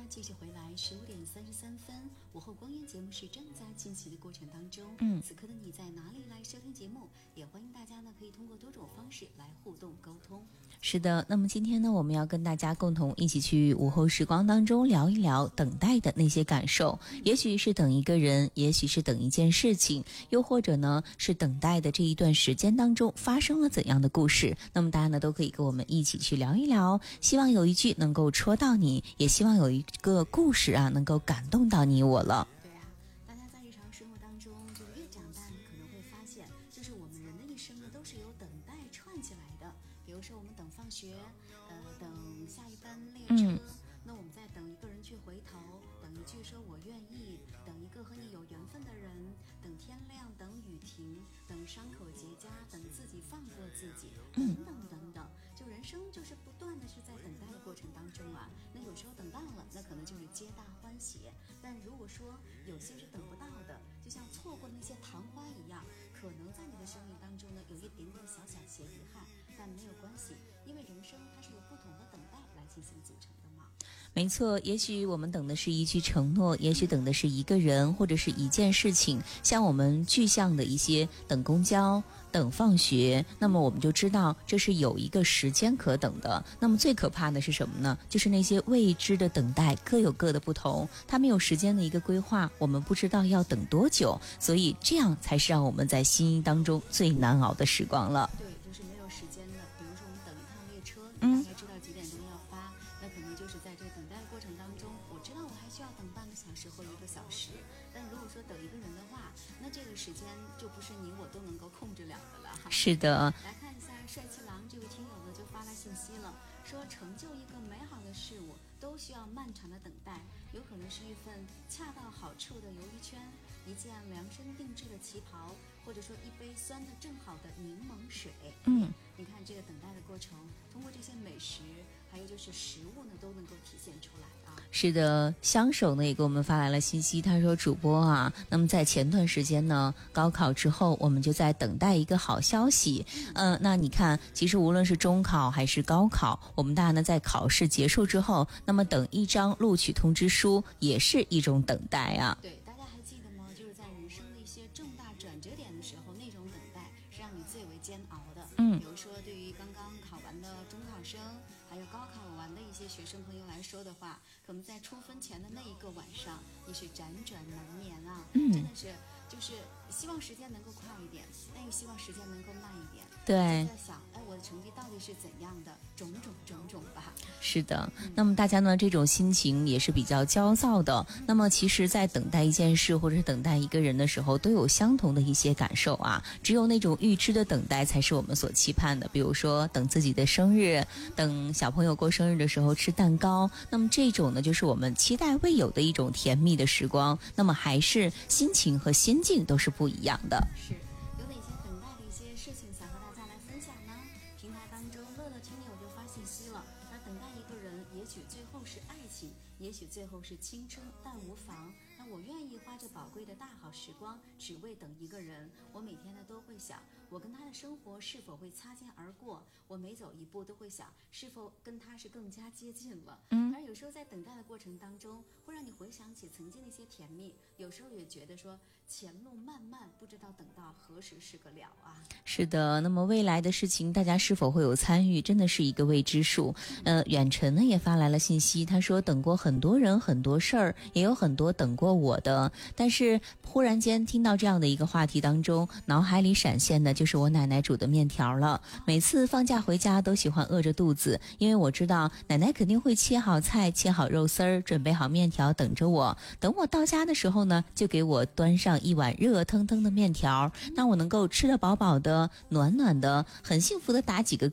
继续回来15点33分，午后光晕节目是正在进行的过程当中。此刻的你在哪里来收听节目？也欢迎大家呢可以通过多种方式来互动沟通。 是的，那么今天呢，我们要跟大家共同一起去午后时光当中聊一聊等待的那些感受。也许是等一个人，也许是等一件事情，又或者呢是等待的这一段时间当中发生了怎样的故事。那么大家呢都可以跟我们一起去聊一聊，希望有一句能够戳到你，也希望有一个故事啊能够感动到你我了。 对啊，大家在日常生活当中就越长大，你可能会发现，就是我们人的一生呢都是由等待串起来的。比如说我们等放学，等下一班列车，那我们在等一个人去回头，等一句说我愿意，等一个和你有缘分的人，等天亮，等雨停，等伤口结痂，等自己放过自己，等等等等。就人生就是不断的是在等待的过程当中啊，那有时候等到了，那可能就是皆大欢喜，但如果说有些是等不到的，就像错过那些昙花一样，可能在你的生命当中呢有一点点小小些遗憾，但没有关系，因为人生它是由不同的等待来进行组成的嘛。 没错，也许我们等的是一句承诺，也许等的是一个人或者是一件事情，像我们具象的一些等公交，等放学，那么我们就知道这是有一个时间可等的。那么最可怕的是什么呢？就是那些未知的等待，各有各的不同，它没有时间的一个规划，我们不知道要等多久，所以这样才是让我们在心意当中最难熬的时光了。 对，就是没有时间的。比如说我们等一趟列车，大概知道几点钟要发，那可能就是在这个等待的过程当中，我知道我还需要等半个小时或1个小时，但如果说等一个人的话，那这个时间就不是你我都能够控制了的了哈。 是的， 来看一下帅气郎这位听友呢就发来信息了，说成就一个美好的事物都需要漫长的等待，有可能是一份恰到好处的鱿鱼圈，一件量身定制的旗袍，或者说一杯酸的正好的柠檬水。你看这个等待的过程，通过这些美食还有就是食物呢都能够体现出来啊。 是的，香手呢也给我们发来了信息，他说主播啊，那么在前段时间呢高考之后，我们就在等待一个好消息。那你看其实无论是中考还是高考，我们大家呢在考试结束之后，那么等一张录取通知书也是一种等待啊。 对，大家还记得吗？就是在人生的一些重大转折点的时候，那种等待是让你最为煎熬的。比如说对于刚刚考完的中考生，还有高考完的一些学生朋友来说的话，可能在出分前的那一个晚上，你是辗转难眠啊。真的是就是希望时间能够快一点，但又希望时间能够慢一点。 对， 就在想，我的成绩到底是怎样的，种种吧。 是的，那么大家呢这种心情也是比较焦躁的。那么其实在等待一件事或者是等待一个人的时候，都有相同的一些感受啊。只有那种预知的等待才是我们所期盼的，比如说等自己的生日，等小朋友过生日的时候吃蛋糕，那么这种呢就是我们期待未有的一种甜蜜的时光，那么还是心情和心境都是不一样的。 是有哪些等待的一些事情想和大家来分享呢？平台当中乐乐听友就发信息了，那等待一个人，也许最后是爱情，也许最后是青春，但无妨。那我愿意花着宝贵的大好时光，只为等一个人。我每天呢都会想，我跟他的生活是否会擦肩而过？我每走一步都会想，是否跟他是更加接近了？而有时候在等待的过程当中，会让你回想起曾经的一些甜蜜，有时候也觉得说前路漫漫，不知道等到何时是个了啊。 是的，那么未来的事情大家是否会有参与，真的是一个未知数。远程呢也发来了信息，他说等过很多人很多事儿，也有很多等过我的，但是忽然间听到这样的一个话题当中，脑海里闪现的就是我奶奶煮的面条了。每次放假回家都喜欢饿着肚子，因为我知道奶奶肯定会切好菜，切好肉丝儿，准备好面条等着我。等我到家的时候呢，就给我端上一碗热腾腾的面条，让我能够吃得饱饱的，暖暖的，很幸福的打几个